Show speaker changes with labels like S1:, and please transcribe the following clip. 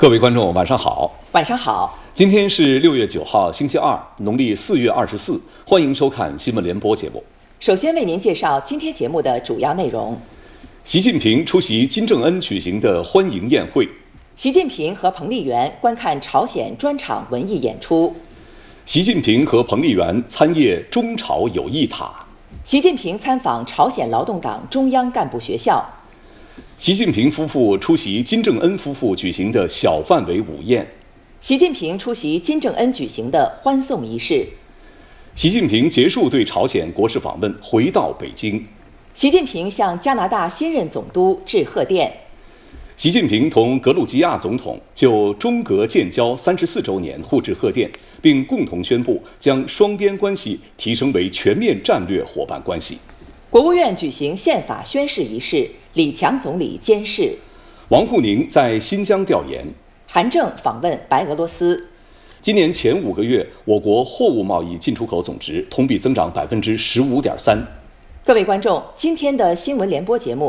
S1: 各位观众，晚上好。
S2: 晚上好。
S1: 今天是6月9号，星期二，农历4月24。欢迎收看新闻联播节目。
S2: 首先为您介绍今天节目的主要内容：
S1: 习近平出席金正恩举行的欢迎宴会；
S2: 习近平和彭丽媛观看朝鲜专场文艺演出；
S1: 习近平和彭丽媛参谒中朝友谊塔；
S2: 习近平参访朝鲜劳动党中央干部学校；
S1: 习近平夫妇出席金正恩夫妇举行的小范围午宴；
S2: 习近平出席金正恩举行的欢送仪式；
S1: 习近平结束对朝鲜国事访问，回到北京；
S2: 习近平向加拿大新任总督致贺电；
S1: 习近平同格鲁吉亚总统就中格建交34周年互致贺电，并共同宣布将双边关系提升为全面战略伙伴关系。
S2: 国务院举行宪法宣誓仪式，李强总理监誓；
S1: 王沪宁在新疆调研；
S2: 韩正访问白俄罗斯。
S1: 今年前5个月，我国货物贸易进出口总值同比增长15.3%。
S2: 各位观众，今天的新闻联播节目